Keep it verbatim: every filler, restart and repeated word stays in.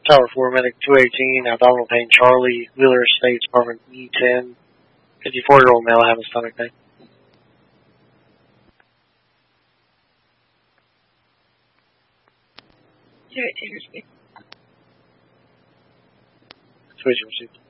Tower four, medic two eighteen, abdominal pain, Charlie, Wheeler Estates, apartment E ten, fifty-four-year-old male having stomach pain. two eighteen, Switch received.